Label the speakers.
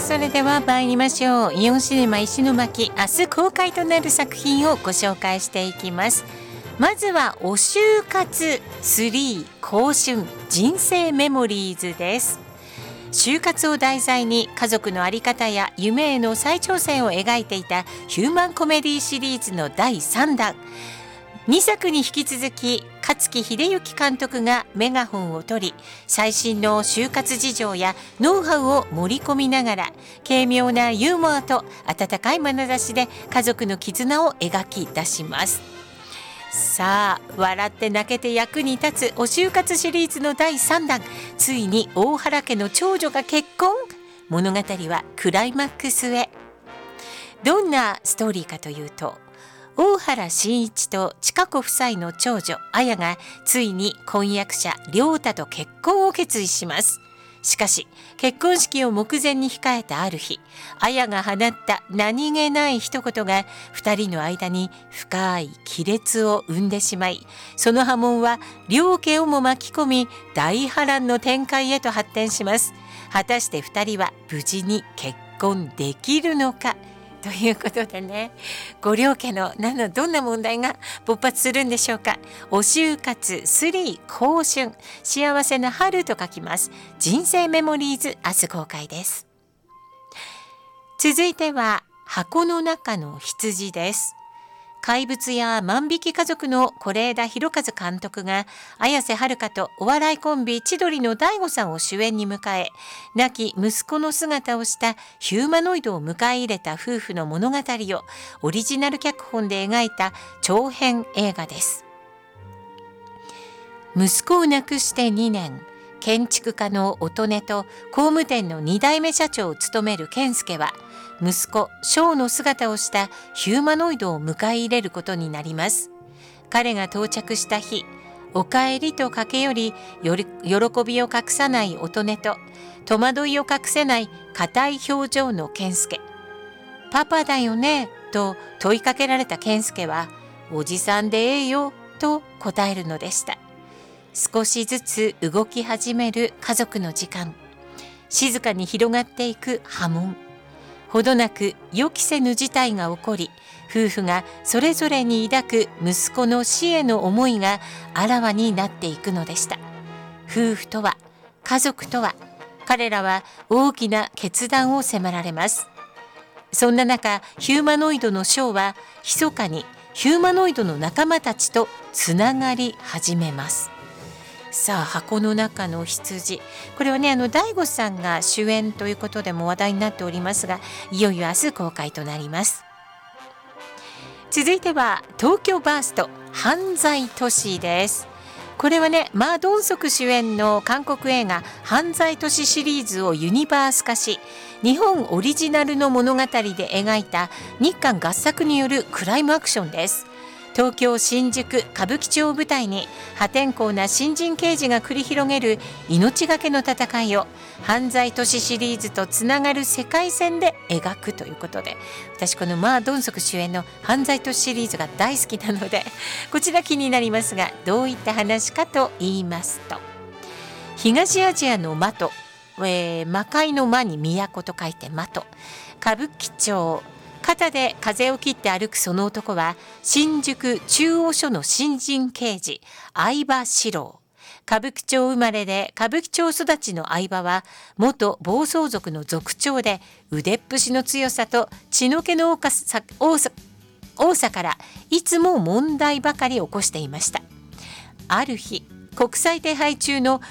Speaker 1: それでは参りましょう。イオンシネマ石巻、明日公開となる作品をご紹介していきます。まずはお就活3青春人生メモリーズです。就活を題材に家族の在り方や夢への再挑戦を描いていたヒューマンコメディシリーズの第3弾。2作に引き続き勝木秀之監督がメガホンを取り、最新の就活事情やノウハウを盛り込みながら、軽妙なユーモアと温かい眼差しで家族の絆を描き出します。さあ、笑って泣けて役に立つお就活シリーズの第3弾。ついに大原家の長女が結婚。物語はクライマックスへ。どんなストーリーかというと、大原慎一と千佳子夫妻の長女綾がついに婚約者亮太と結婚を決意します。しかし結婚式を目前に控えたある日、綾が放った何気ない一言が2人の間に深い亀裂を生んでしまい、その波紋は両家をも巻き込み大波乱の展開へと発展します。果たして2人は無事に結婚できるのかということでね、ご両家のどんな問題が勃発するんでしょうか。お就活3青春、幸せな春と書きます人生メモリーズ、明日公開です。続いては箱の中の羊です。怪物や万引き家族の是枝裕和監督が綾瀬はるかとお笑いコンビ千鳥の大悟さんを主演に迎え、亡き息子の姿をしたヒューマノイドを迎え入れた夫婦の物語をオリジナル脚本で描いた長編映画です。息子を亡くして2年、建築家の音音と工務店の2代目社長を務める健介は、息子翔の姿をしたヒューマノイドを迎え入れることになります。彼が到着した日、おかえりと駆け寄り、喜びを隠さない音音と戸惑いを隠せない硬い表情の健介。パパだよねと問いかけられた健介は、おじさんでええよと答えるのでした。少しずつ動き始める家族の時間、静かに広がっていく波紋、ほどなく予期せぬ事態が起こり、夫婦がそれぞれに抱く息子の死への思いがあらわになっていくのでした。夫婦とは、家族とは、彼らは大きな決断を迫られます。そんな中、ヒューマノイドのショーは密かにヒューマノイドの仲間たちとつながり始めます。さあ、箱の中の羊、これはね、大悟さんが主演ということでも話題になっておりますが、いよいよ明日公開となります。続いては東京バースト犯罪都市です。これはね、マー・ドンソク主演の韓国映画犯罪都市シリーズをユニバース化し、日本オリジナルの物語で描いた日韓合作によるクライムアクションです。東京新宿歌舞伎町を舞台に破天荒な新人刑事が繰り広げる命がけの戦いを犯罪都市シリーズとつながる世界線で描くということで、私このマー・ドンソク主演の犯罪都市シリーズが大好きなので、こちら気になりますが、どういった話かと言いますと、東アジアの魔都、魔界の魔に都と書いて魔都、歌舞伎町、肩で風を切って歩くその男は新宿中央署の新人刑事相葉史郎。歌舞伎町生まれで歌舞伎町育ちの相葉は元暴走族の族長で、腕っぷしの強さと血の気の多さからいつも問題ばかり起こしていました。ある日、国際手配中の